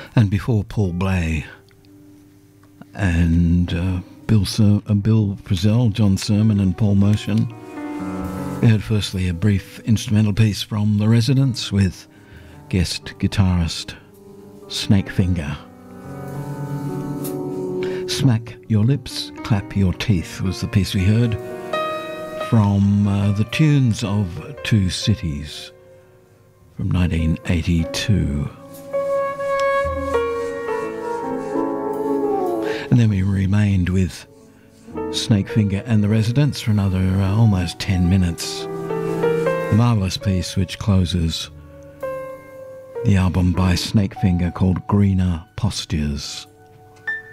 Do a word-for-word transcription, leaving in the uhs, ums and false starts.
And before Paul Bley and uh, Bill, Ser- uh, Bill Frisell, John Sermon and Paul Motion, we heard firstly a brief instrumental piece from The Residents with guest guitarist Snakefinger. Smack Your Lips, Clap Your Teeth was the piece we heard from uh, the tunes of Two Cities from nineteen eighty-two. And then we remained with Snakefinger and The Residents for another uh, almost ten minutes. A marvellous piece which closes the album by Snakefinger called Greener Postures.